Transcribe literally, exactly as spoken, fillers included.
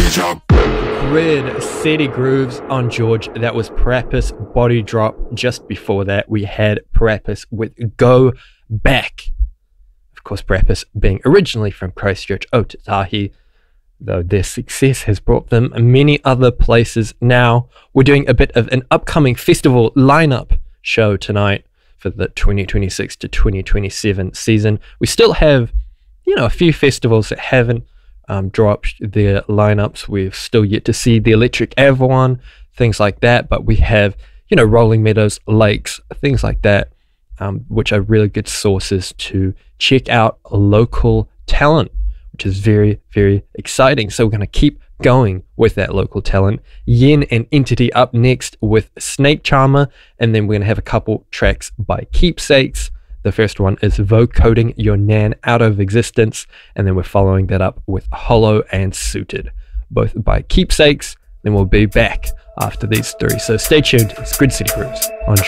Grid City Grooves on George. That was Parappas Body Drop. Just before that, we had Parappas with Go Back. Of course, Parappas being originally from Christchurch, Ōtautahi, though their success has brought them many other places. Now, we're doing a bit of an upcoming festival lineup show tonight for the twenty twenty-six to twenty twenty-seven season. We still have, you know, a few festivals that haven't um, dropped their lineups. We've still yet to see the Electric Avalon, things like that, but we have, you know, Rolling Meadows, Lakes, things like that, um, which are really good sources to check out local talent, which is very, very exciting. So we're going to keep going with that local talent. Yen and Entity up next with Snake Charmer, and then we're going to have a couple tracks by Keepsakes. The first one is Vocoding Your Nan Out of Existence, and then we're following that up with Hollow and Suited, both by Keepsakes. Then we'll be back after these three. So stay tuned. It's Grid City Grooves on